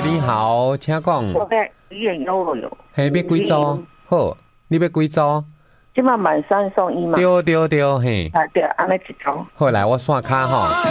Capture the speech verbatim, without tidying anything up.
你好，请讲。 我在医院有有。 嘿，要几组？好，你要几组？ 即马买三送一嘛。 对对对，嘿。 啊对，安尼一组。 好，来我刷卡吼。